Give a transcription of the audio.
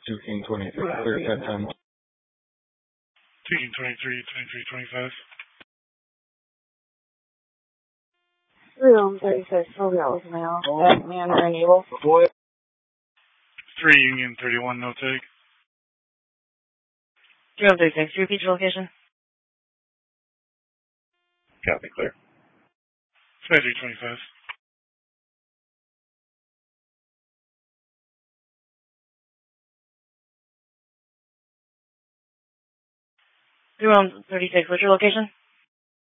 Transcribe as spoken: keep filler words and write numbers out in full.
two King twenty-three, clear ten ten. two King twenty-three, twenty-three, twenty-five. three Rome thirty-six, Sylvia with mail. Man or enable. three Union thirty-one, no take. three Rome thirty-six, repeat your location. Copy, clear. twenty-three, twenty-five. three Rome thirty-six, what's your location?